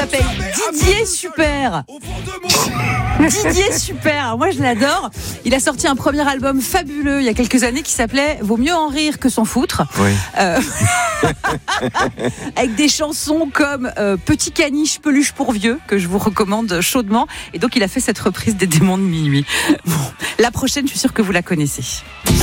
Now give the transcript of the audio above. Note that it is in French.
s'appelle Didier Super. Didier Super, moi je l'adore. Il a sorti un premier album fabuleux il y a quelques années qui s'appelait Vaut mieux en rire que s'en foutre. Oui. Avec des chansons comme Petit caniche peluche pour vieux, que je vous recommande chaudement. Et donc il a fait cette reprise des Démons de minuit. Bon, la prochaine, je suis sûre que vous la connaissez.